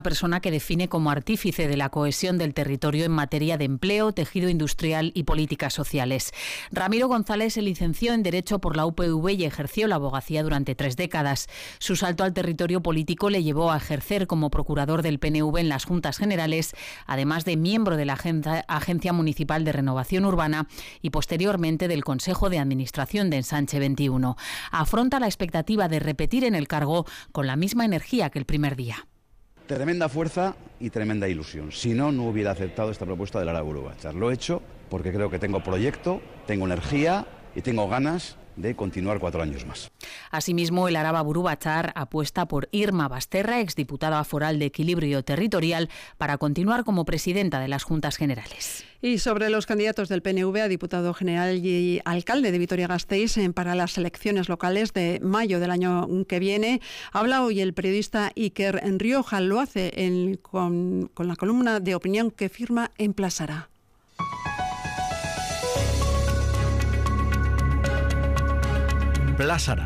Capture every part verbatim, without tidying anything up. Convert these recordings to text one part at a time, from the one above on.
persona que define como artífice de la cohesión del territorio en materia de empleo, tejido industrial y políticas sociales. Ramiro González se licenció en Derecho por la U P V y ejerció la abogacía durante tres décadas. Su salto al territorio político le llevó a ejercer como procurador del P N V en las Juntas Generales, además de miembro de la Agencia Municipal de Renovación Urbana y posteriormente del Consejo de Administración de Ensanche veintiuno. Afronta la expectativa de repetir en el cargo con la misma energía que el primer día. Tremenda fuerza y tremenda ilusión. Si no, no hubiera aceptado esta propuesta de Lara Burubachar. Lo he hecho porque creo que tengo proyecto, tengo energía y tengo ganas de continuar cuatro años más. Asimismo, el Araba Burubachar apuesta por Irma Basterra, exdiputada foral de Equilibrio Territorial, para continuar como presidenta de las Juntas Generales. Y sobre los candidatos del P N V a diputado general y alcalde de Vitoria-Gasteiz para las elecciones locales de mayo del año que viene, habla hoy el periodista Iker Rioja. Lo hace en, con, con la columna de opinión que firma en Plazara. Plazara.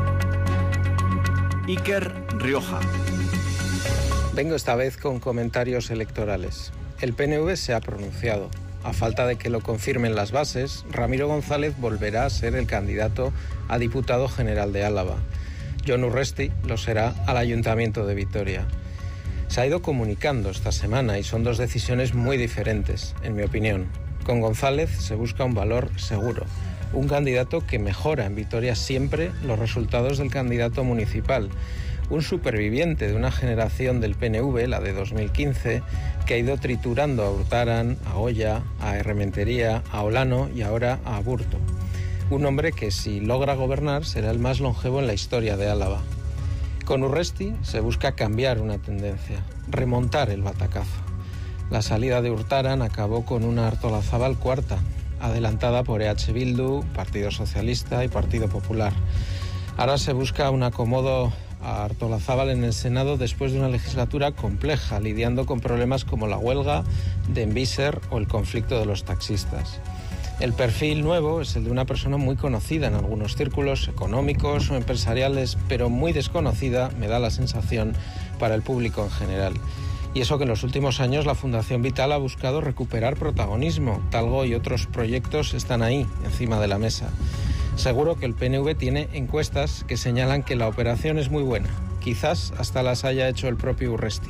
Iker Rioja. Vengo esta vez con comentarios electorales. El P N V se ha pronunciado. A falta de que lo confirmen las bases, Ramiro González volverá a ser el candidato a diputado general de Álava. Jon Urresti lo será al Ayuntamiento de Vitoria. Se ha ido comunicando esta semana y son dos decisiones muy diferentes, en mi opinión. Con González se busca un valor seguro. Un candidato que mejora en Vitoria siempre los resultados del candidato municipal. Un superviviente de una generación del P N V, la de dos mil quince, que ha ido triturando a Urtaran, a Oya, a Errementería, a Olano y ahora a Aburto. Un hombre que, si logra gobernar, será el más longevo en la historia de Álava. Con Urresti se busca cambiar una tendencia, remontar el batacazo. La salida de Urtaran acabó con una Artolazabal cuarta, adelantada por E H Bildu, Partido Socialista y Partido Popular. Ahora se busca un acomodo a Artolazabal en el Senado después de una legislatura compleja, lidiando con problemas como la huelga de Enviser o el conflicto de los taxistas. El perfil nuevo es el de una persona muy conocida en algunos círculos económicos o empresariales, pero muy desconocida, me da la sensación, para el público en general. Y eso que en los últimos años la Fundación Vital ha buscado recuperar protagonismo. Talgo y otros proyectos están ahí, encima de la mesa. Seguro que el P N V tiene encuestas que señalan que la operación es muy buena. Quizás hasta las haya hecho el propio Urresti.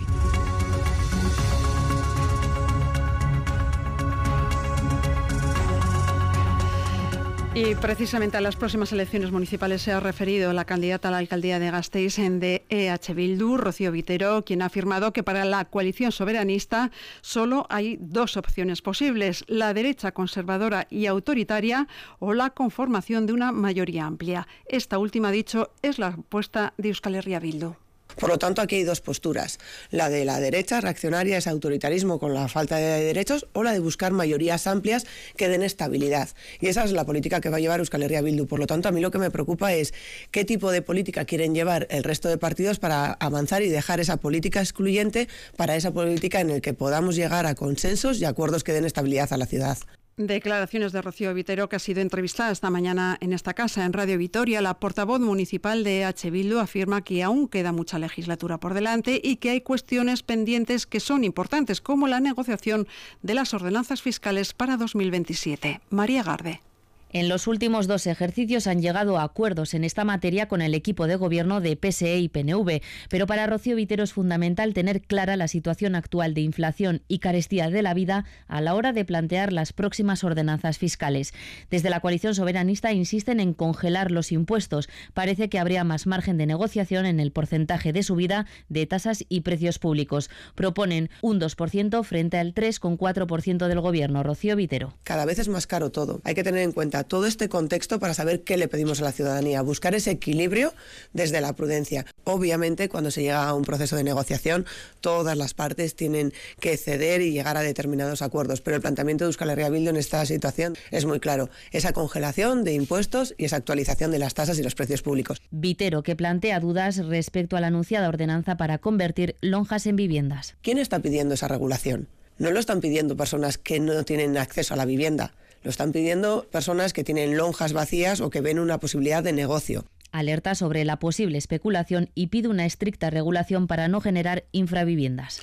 Y precisamente a las próximas elecciones municipales se ha referido la candidata a la alcaldía de Gasteiz de E H Bildu, Rocío Vitero, quien ha afirmado que para la coalición soberanista solo hay dos opciones posibles: la derecha conservadora y autoritaria o la conformación de una mayoría amplia. Esta última, ha dicho, es la apuesta de Euskal Herria Bildu. Por lo tanto, aquí hay dos posturas: la de la derecha reaccionaria, ese autoritarismo con la falta de derechos, o la de buscar mayorías amplias que den estabilidad. Y esa es la política que va a llevar Euskal Herria Bildu. Por lo tanto, a mí lo que me preocupa es qué tipo de política quieren llevar el resto de partidos para avanzar y dejar esa política excluyente para esa política en la que podamos llegar a consensos y acuerdos que den estabilidad a la ciudad. Declaraciones de Rocío Vitero, que ha sido entrevistada esta mañana en esta casa, en Radio Vitoria. La portavoz municipal de E H Bildu afirma que aún queda mucha legislatura por delante y que hay cuestiones pendientes que son importantes, como la negociación de las ordenanzas fiscales para dos mil veintisiete. María Garde. En los últimos dos ejercicios han llegado a acuerdos en esta materia con el equipo de gobierno de P S E y P N V, pero para Rocío Vitero es fundamental tener clara la situación actual de inflación y carestía de la vida a la hora de plantear las próximas ordenanzas fiscales. Desde la coalición soberanista insisten en congelar los impuestos. Parece que habría más margen de negociación en el porcentaje de subida de tasas y precios públicos. Proponen un dos por ciento frente al tres coma cuatro por ciento del gobierno. Rocío Vitero. Cada vez es más caro todo. Hay que tener en cuenta todo este contexto para saber qué le pedimos a la ciudadanía, buscar ese equilibrio desde la prudencia. Obviamente, cuando se llega a un proceso de negociación, todas las partes tienen que ceder y llegar a determinados acuerdos, pero el planteamiento de Euskal Herria Bildu en esta situación es muy claro: esa congelación de impuestos y esa actualización de las tasas y los precios públicos. Vitero, que plantea dudas respecto a la anunciada ordenanza para convertir lonjas en viviendas. ¿Quién está pidiendo esa regulación? No lo están pidiendo personas que no tienen acceso a la vivienda. Lo están pidiendo personas que tienen lonjas vacías o que ven una posibilidad de negocio. Alerta sobre la posible especulación y pide una estricta regulación para no generar infraviviendas.